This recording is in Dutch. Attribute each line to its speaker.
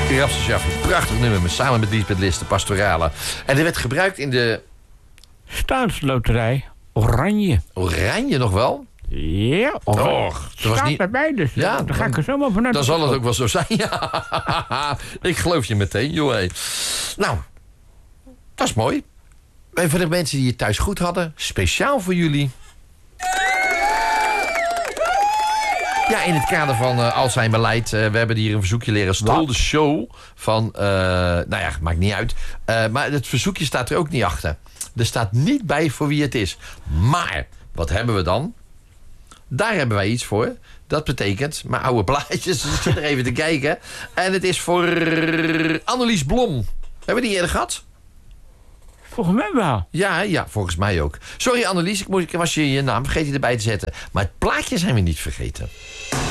Speaker 1: Rapse Shaffi, prachtig nummer, samen met Liesbeth List, de Pastorale. En die werd gebruikt in de...
Speaker 2: Staatsloterij Oranje.
Speaker 1: Oranje nog wel?
Speaker 2: Ja,
Speaker 1: Och, dat was niet...
Speaker 2: erbij, dus
Speaker 1: Ja,
Speaker 2: daar ga ik er zomaar vanuit.
Speaker 1: Dan zal het ook wel zo zijn, ja. Ik geloof je meteen, joh. Hé. Nou, dat is mooi. En voor de mensen die het thuis goed hadden, speciaal voor jullie... Ja, in het kader van al zijn beleid. We hebben hier een verzoekje leren. Stol de show van... nou ja, maakt niet uit. Maar het verzoekje staat er ook niet achter. Er staat niet bij voor wie het is. Maar, wat hebben we dan? Daar hebben wij iets voor. Dat betekent, mijn oude plaatjes. Dus ik zit er even te kijken. En het is voor Annelies Blom. Hebben we die eerder gehad?
Speaker 2: Volgens mij wel.
Speaker 1: Ja, volgens mij ook. Sorry Annelies, ik was je naam vergeten erbij te zetten. Maar het plaatje zijn we niet vergeten.